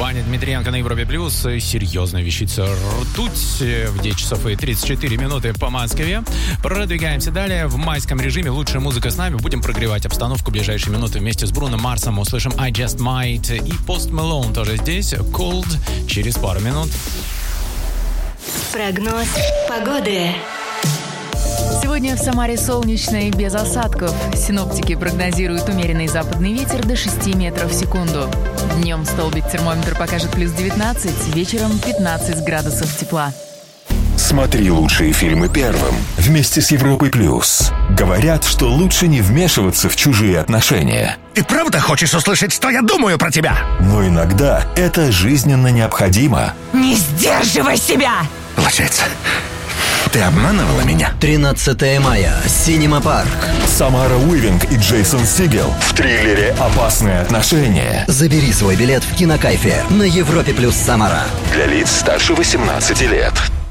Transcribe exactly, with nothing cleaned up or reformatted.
Ваня Дмитриенко на Европе Плюс. Серьезная вещица «Ртуть» в девять часов и тридцать четыре минуты по Москве. Продвигаемся далее. В майском режиме лучшая музыка с нами. Будем прогревать обстановку в ближайшие минуты вместе с Бруно Марсом. Услышим I Just Might и Post Malone тоже здесь. Cold через пару минут. Прогноз погоды. Сегодня в Самаре солнечно и без осадков. Синоптики прогнозируют умеренный западный ветер до шести метров в секунду. Днем столбик термометр покажет плюс девятнадцать, вечером пятнадцать градусов тепла. Смотри лучшие фильмы первым вместе с Европой Плюс. Говорят, что лучше не вмешиваться в чужие отношения. Ты правда хочешь услышать, что я думаю про тебя? Но иногда это жизненно необходимо. Не сдерживай себя! Получается, ты обманывала меня? тринадцатого мая. Синема Парк. Самара Уивинг и Джейсон Сигел в триллере «Опасные отношения». Забери свой билет в Кинокайфе на Европе Плюс Самара. Для лиц старше восемнадцати лет.